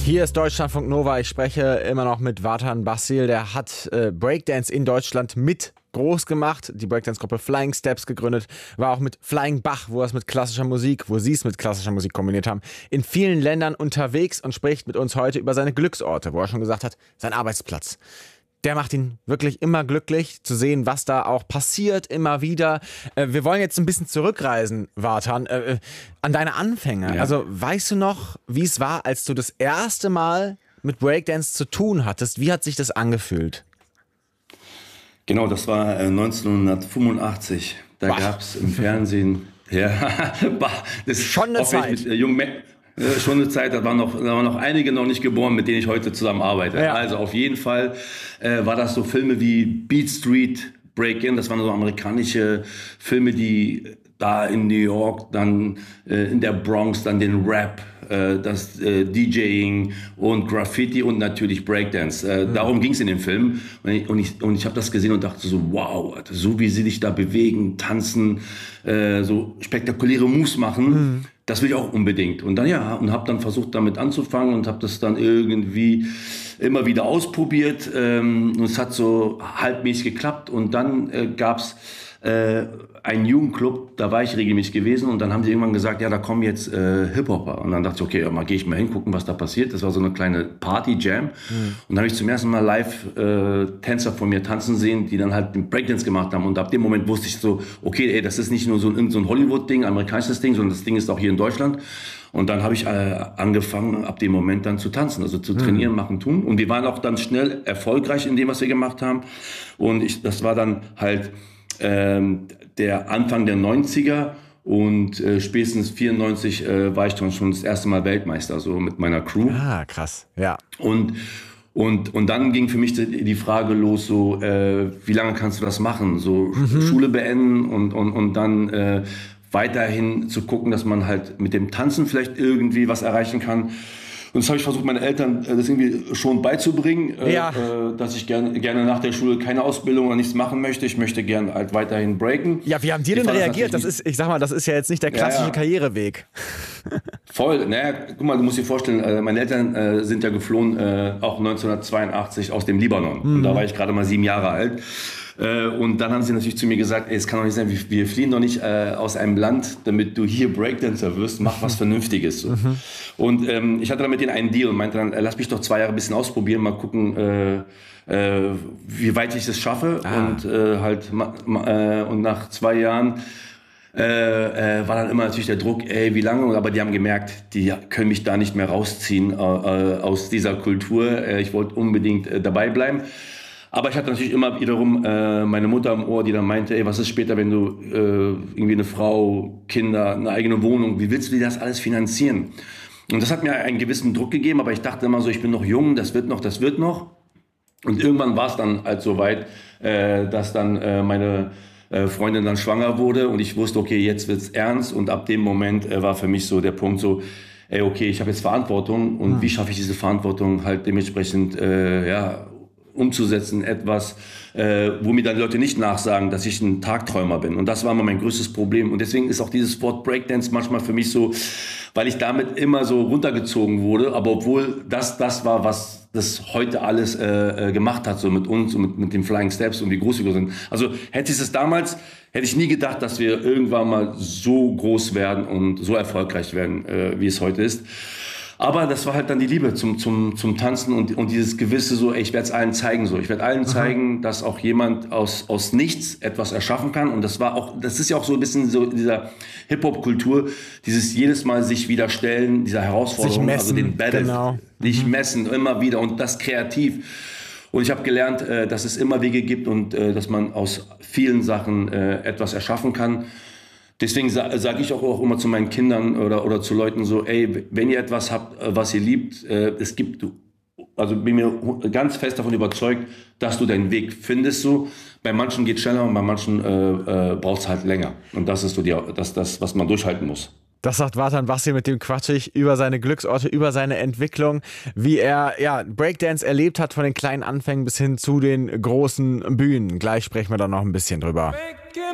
Hier ist Deutschlandfunk Nova. Ich spreche immer noch mit Vatan Basil. Der hat Breakdance in Deutschland mit groß gemacht, die Breakdance-Gruppe Flying Steps gegründet, war auch mit Flying Bach, wo sie es mit klassischer Musik kombiniert haben, in vielen Ländern unterwegs und spricht mit uns heute über seine Glücksorte, wo er schon gesagt hat, sein Arbeitsplatz. Der macht ihn wirklich immer glücklich, zu sehen, was da auch passiert, immer wieder. Wir wollen jetzt ein bisschen zurückreisen, Vatan, an deine Anfänge. Ja. Also weißt du noch, wie es war, als du das erste Mal mit Breakdance zu tun hattest? Wie hat sich das angefühlt? Genau, das war 1985. Da gab es im Fernsehen, das schon eine Zeit. Schon eine Zeit, da waren noch einige noch nicht geboren, mit denen ich heute zusammen arbeite. Ja. Also auf jeden Fall war das so Filme wie Beat Street Break-In, das waren so amerikanische Filme, die da in New York, dann in der Bronx, dann den Rap, das DJing und Graffiti und natürlich Breakdance. Darum ging es in dem Film. Und ich habe das gesehen und dachte so, wow, so wie sie sich da bewegen, tanzen, so spektakuläre Moves machen, das will ich auch unbedingt. Und dann und habe dann versucht damit anzufangen und habe das dann irgendwie immer wieder ausprobiert. Und es hat so halbmäßig geklappt. Und dann gab's einen Jugendclub, da war ich regelmäßig gewesen und dann haben sie irgendwann gesagt, ja, da kommen jetzt Hip-Hopper. Und dann dachte ich, okay, mal gehe ich mal hingucken, was da passiert. Das war so eine kleine Party-Jam. Und dann habe ich zum ersten Mal live Tänzer von mir tanzen sehen, die dann halt den Breakdance gemacht haben. Und ab dem Moment wusste ich so, okay, das ist nicht nur so ein Hollywood-Ding, amerikanisches Ding, sondern das Ding ist auch hier in Deutschland. Und dann habe ich angefangen, ab dem Moment dann zu tanzen, also zu trainieren, machen, tun. Und wir waren auch dann schnell erfolgreich in dem, was wir gemacht haben. Und das war dann halt der Anfang der 90er und spätestens 94 war ich dann schon das erste Mal Weltmeister, so mit meiner Crew. Ah, krass, ja. Und dann ging für mich die Frage los, so wie lange kannst du das machen? So Schule beenden und dann weiterhin zu gucken, dass man halt mit dem Tanzen vielleicht irgendwie was erreichen kann. Und das habe ich versucht, meinen Eltern das irgendwie schon beizubringen, dass ich gerne nach der Schule keine Ausbildung oder nichts machen möchte. Ich möchte gerne halt weiterhin breaken. Ja, wie haben die denn reagiert? Das ist ja jetzt nicht der klassische Karriereweg. Voll. Naja, guck mal, du musst dir vorstellen, meine Eltern sind ja geflohen, auch 1982 aus dem Libanon. Und da war ich gerade mal 7 Jahre alt. Und dann haben sie natürlich zu mir gesagt, es kann doch nicht sein, wir fliehen doch nicht aus einem Land, damit du hier Breakdancer wirst, mach was Vernünftiges. So. Und ich hatte dann mit denen einen Deal und meinte dann, lass mich doch 2 Jahre ein bisschen ausprobieren, mal gucken, wie weit ich das schaffe. Und nach 2 Jahren war dann immer natürlich der Druck, wie lange? Aber die haben gemerkt, die können mich da nicht mehr rausziehen aus dieser Kultur. Ich wollte unbedingt dabei bleiben. Aber ich hatte natürlich immer wiederum meine Mutter im Ohr, die dann meinte, was ist später, wenn du irgendwie eine Frau, Kinder, eine eigene Wohnung, wie willst du dir das alles finanzieren? Und das hat mir einen gewissen Druck gegeben, aber ich dachte immer so, ich bin noch jung, das wird noch. Und irgendwann war es dann halt so weit, dass dann meine Freundin dann schwanger wurde und ich wusste, okay, jetzt wird's ernst. Und ab dem Moment war für mich so der Punkt so, okay, ich habe jetzt Verantwortung und wie schaffe ich diese Verantwortung halt dementsprechend, umzusetzen, etwas, wo mir dann Leute nicht nachsagen, dass ich ein Tagträumer bin. Und das war immer mein größtes Problem. Und deswegen ist auch dieses Wort Breakdance manchmal für mich so, weil ich damit immer so runtergezogen wurde. Aber obwohl das war, was das heute alles gemacht hat, so mit uns und mit den Flying Steps und wie groß wir sind. Also hätte ich nie gedacht, dass wir irgendwann mal so groß werden und so erfolgreich werden, wie es heute ist. Aber das war halt dann die Liebe zum Tanzen und dieses gewisse so, ich werde es allen zeigen so. Ich werde allen zeigen, dass auch jemand aus nichts etwas erschaffen kann. Und das ist ja auch so ein bisschen so dieser Hip-Hop-Kultur, dieses jedes Mal sich wieder stellen, dieser Herausforderung, messen, also den Battle, sich messen, immer wieder und das kreativ. Und ich habe gelernt, dass es immer Wege gibt und dass man aus vielen Sachen etwas erschaffen kann. Deswegen sage ich auch immer zu meinen Kindern oder zu Leuten so, wenn ihr etwas habt, was ihr liebt, also bin mir ganz fest davon überzeugt, dass du deinen Weg findest. So. Bei manchen geht es schneller und bei manchen braucht es halt länger. Und das ist so das, was man durchhalten muss. Das sagt Vatan Basil, mit dem quatsche ich über seine Glücksorte, über seine Entwicklung, wie er Breakdance erlebt hat, von den kleinen Anfängen bis hin zu den großen Bühnen. Gleich sprechen wir da noch ein bisschen drüber.